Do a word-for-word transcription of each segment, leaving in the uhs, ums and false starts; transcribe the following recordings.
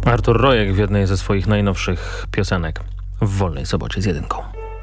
Artur Rojek w jednej ze swoich najnowszych piosenek w Wolnej Sobocie z jedynką.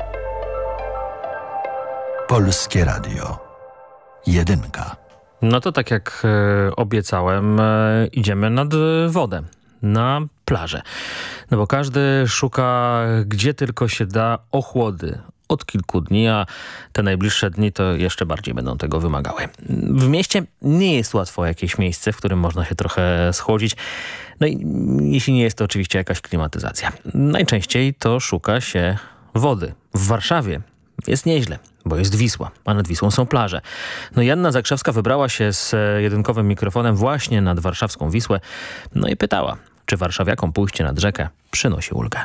Polskie Radio. Jedynka. No to tak jak e, obiecałem, e, idziemy nad wodę, na plażę. No bo każdy szuka gdzie tylko się da ochłody od kilku dni, a te najbliższe dni to jeszcze bardziej będą tego wymagały. W mieście nie jest łatwo jakieś miejsce, w którym można się trochę schłodzić. No i jeśli nie jest to oczywiście jakaś klimatyzacja. Najczęściej to szuka się wody. W Warszawie jest nieźle, bo jest Wisła, a nad Wisłą są plaże. No i Janna Zakrzewska wybrała się z jedynkowym mikrofonem właśnie nad warszawską Wisłę, no i pytała, czy warszawiakom pójście nad rzekę przynosi ulgę.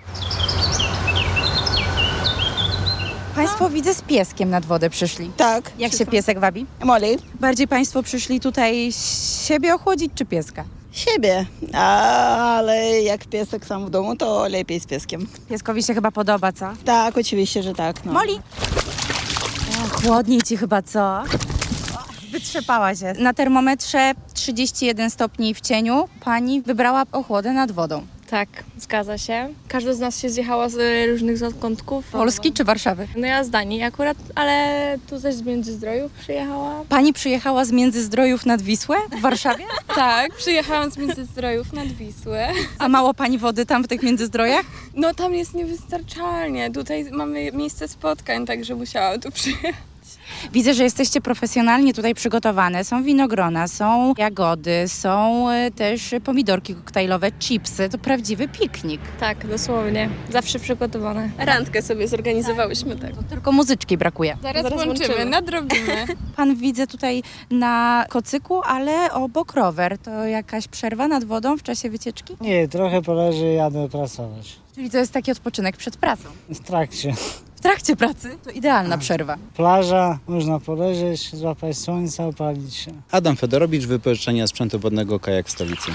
Państwo widzę z pieskiem nad wodę przyszli. Tak. Jak się piesek wabi? Moli. Bardziej Państwo przyszli tutaj siebie ochłodzić czy pieska? Siebie, A, ale jak piesek sam w domu, to lepiej z pieskiem. Pieskowi się chyba podoba, co? Tak, oczywiście, że tak. No. Moli! O, chłodniej ci chyba, co? Wytrzepała się. Na termometrze trzydzieści jeden stopni w cieniu. Pani wybrała ochłodę nad wodą. Tak, zgadza się. Każda z nas się zjechała z różnych zakątków. Polski czy Warszawy? No ja z Danii akurat, ale tu też z Międzyzdrojów przyjechała. Pani przyjechała z Międzyzdrojów nad Wisłę w Warszawie? Tak, przyjechałam z Międzyzdrojów nad Wisłę. A mało pani wody tam w tych Międzyzdrojach? No tam jest niewystarczalnie. Tutaj mamy miejsce spotkań, także musiałam tu przyjechać. Widzę, że jesteście profesjonalnie tutaj przygotowane. Są winogrona, są jagody, są y, też pomidorki koktajlowe, chipsy. To prawdziwy piknik. Tak, dosłownie. Zawsze przygotowane. Randkę sobie zorganizowałyśmy, tak. To tylko muzyczki brakuje. Zaraz, Zaraz włączymy, nadrobimy. Pan widzę tutaj na kocyku, ale obok rower. To jakaś przerwa nad wodą w czasie wycieczki? Nie, trochę poleży i jadę pracować. Czyli to jest taki odpoczynek przed pracą. W trakcie. W trakcie pracy? To idealna przerwa. Plaża, można poleżeć, złapać słońca, opalić się. Adam Fedorowicz, wypożyczenia sprzętu wodnego Kajak w stolicy.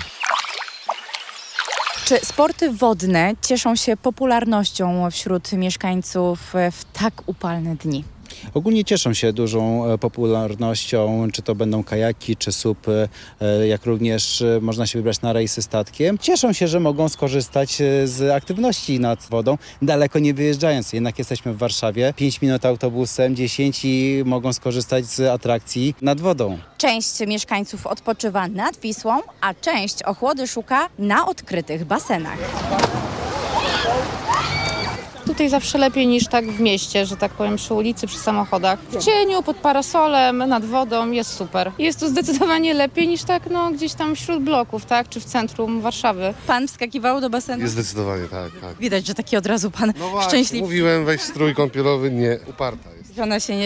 Czy sporty wodne cieszą się popularnością wśród mieszkańców w tak upalne dni? Ogólnie cieszą się dużą popularnością, czy to będą kajaki, czy supy, jak również można się wybrać na rejsy statkiem. Cieszą się, że mogą skorzystać z aktywności nad wodą, daleko nie wyjeżdżając. Jednak jesteśmy w Warszawie, pięć minut autobusem, dziesięć i mogą skorzystać z atrakcji nad wodą. Część mieszkańców odpoczywa nad Wisłą, a część ochłody szuka na odkrytych basenach. Tutaj zawsze lepiej niż tak w mieście, że tak powiem, przy ulicy, przy samochodach. W cieniu, pod parasolem, nad wodą jest super. Jest to zdecydowanie lepiej niż tak no, gdzieś tam wśród bloków, tak, czy w centrum Warszawy. Pan wskakiwał do basenu? Jest zdecydowanie, tak, tak. Widać, że taki od razu pan No właśnie, szczęśliwy. mówiłem, weź strój kąpielowy, nie, uparta jest. Żona się nie